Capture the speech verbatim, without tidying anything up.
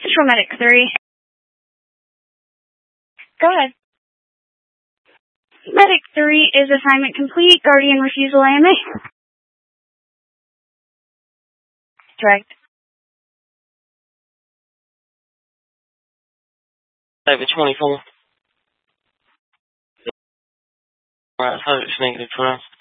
Central Medic three. Go ahead. Medic three is assignment complete. Guardian refusal A M A. Correct. David twenty-four. Alright, so it's negative for us.